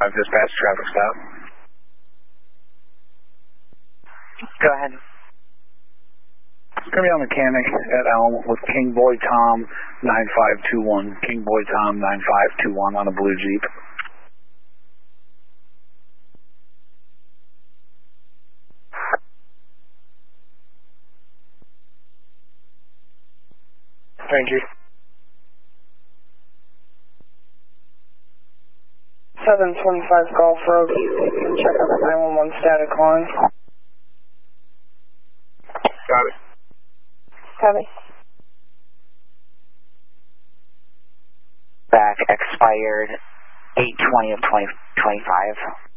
I've dispatched traffic stop. Go ahead. It's going to be on mechanic at Elm with King Boy Tom 9521. King Boy Tom 9521 on a blue Jeep. Thank you. 725 Golf Road. Check out the 911 static line. Got it. Copy. Back expired 8/20 of 2025.